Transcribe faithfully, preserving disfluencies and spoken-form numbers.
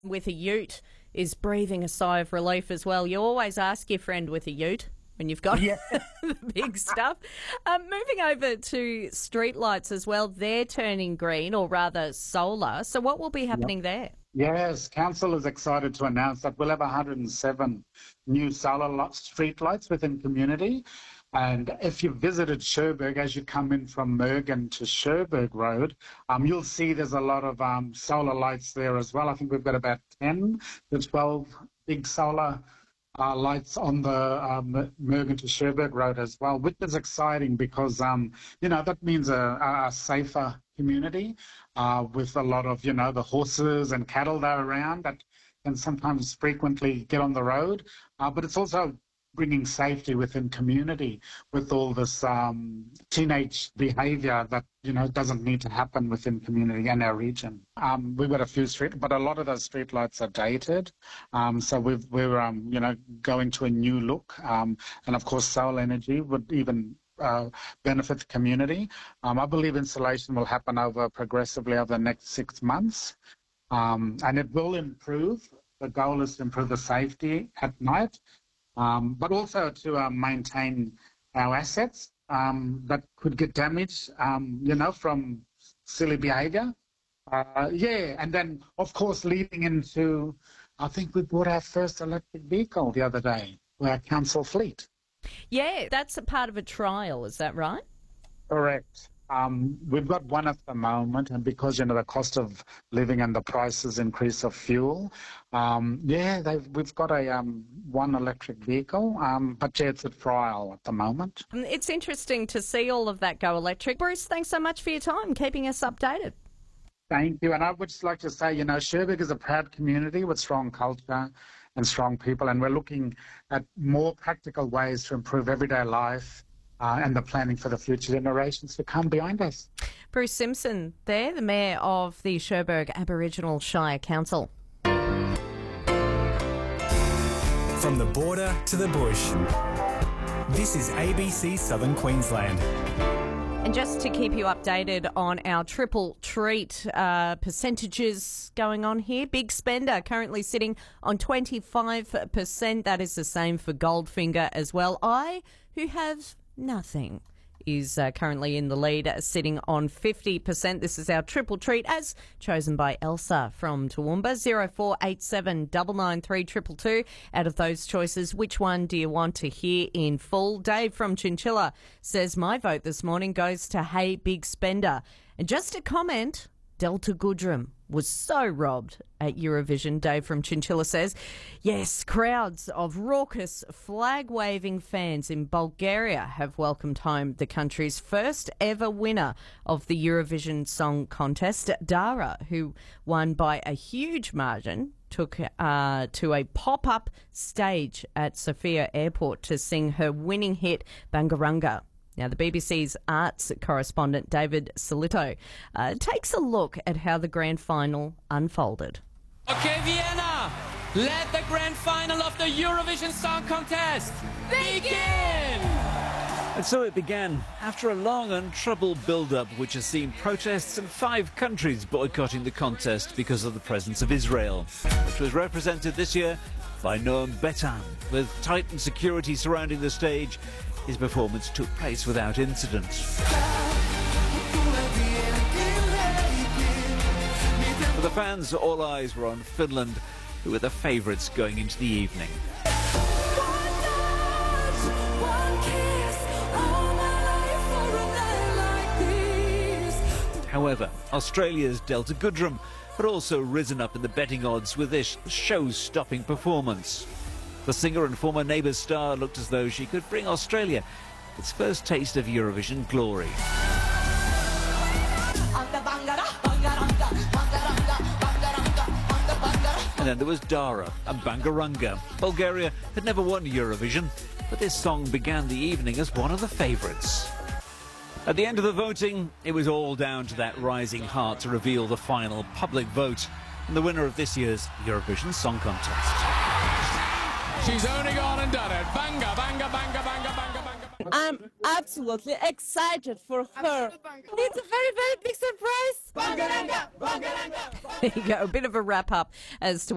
with a ute is breathing a sigh of relief as well. You always ask your friend with a ute when you've got Yeah. the big stuff. Um, moving over to streetlights as well, they're turning green, or rather solar. So what will be happening there? Yes, Council is excited to announce that we'll have one hundred seven new solar lot streetlights within community. And if you visited Cherbourg, as you come in from Mergen to Cherbourg Road, um, you'll see there's a lot of um, solar lights there as well. I think we've got about ten to twelve big solar uh, lights on the um, Mergen to Cherbourg Road as well, which is exciting because, um, you know, that means a, a safer community uh, with a lot of, you know, the horses and cattle that are around that can sometimes frequently get on the road. Uh, but it's also bringing safety within community with all this um, teenage behaviour that, you know, doesn't need to happen within community and our region. Um, we've got a few street, but a lot of those street lights are dated. Um, so we've, we're, um, you know, going to a new look. Um, and of course, solar energy would even uh, benefit the community. Um, I believe installation will happen over progressively over the next six months. Um, and it will improve. The goal is to improve the safety at night. Um, but also to uh, maintain our assets um, that could get damaged, um, you know, from silly behaviour. Uh, yeah, and then, of course, leading into, I think we bought our first electric vehicle the other day, our council fleet. Yeah, that's a part of a trial, is that right? Correct. Um, we've got one at the moment, and because, you know, the cost of living and the prices increase of fuel, um, yeah, they've, we've got a um, one electric vehicle, um, but yeah, it's a trial at the moment. It's interesting to see all of that go electric. Bruce, thanks so much for your time, keeping us updated. Thank you. And I would just like to say, you know, Cherbourg is a proud community with strong culture and strong people, and we're looking at more practical ways to improve everyday life Uh, and the planning for the future generations to come behind us. Bruce Simpson there, the Mayor of the Cherbourg Aboriginal Shire Council. From the border to the bush, this is A B C Southern Queensland. And just to keep you updated on our triple treat uh, percentages going on here, Big Spender currently sitting on twenty-five percent. That is the same for Goldfinger as well. I, who have nothing, is uh, currently in the lead, uh, sitting on fifty percent. This is our triple treat as chosen by Elsa from Toowoomba. zero four eight seven nine nine three two two two. Out of those choices, which one do you want to hear in full? Dave from Chinchilla says, my vote this morning goes to Hey Big Spender. And just a comment, Delta Goodrem was so robbed at Eurovision. Dave from Chinchilla says, yes, crowds of raucous flag-waving fans in Bulgaria have welcomed home the country's first ever winner of the Eurovision Song Contest. Dara, who won by a huge margin, took uh, to a pop-up stage at Sofia Airport to sing her winning hit, Bangaranga. Now, the B B C's arts correspondent, David Solito, uh, takes a look at how the grand final unfolded. Okay, Vienna, let the grand final of the Eurovision Song Contest begin! And so it began, after a long and troubled build-up which has seen protests in five countries boycotting the contest because of the presence of Israel, which was represented this year by Noam Betan. With tightened security surrounding the stage, his performance took place without incident. For the fans, all eyes were on Finland, who were the favourites going into the evening. However, Australia's Delta Goodrem had also risen up in the betting odds with this show-stopping performance. The singer and former Neighbours star looked as though she could bring Australia its first taste of Eurovision glory. And then there was Dara and Bangaranga. Bulgaria had never won Eurovision, but this song began the evening as one of the favourites. At the end of the voting, it was all down to that rising heart to reveal the final public vote and the winner of this year's Eurovision Song Contest. She's only gone and done it. Banga, banga, banga, banga, banga, banga. I'm absolutely excited for her. It's a very, very big surprise. There you go, a bit of a wrap up as to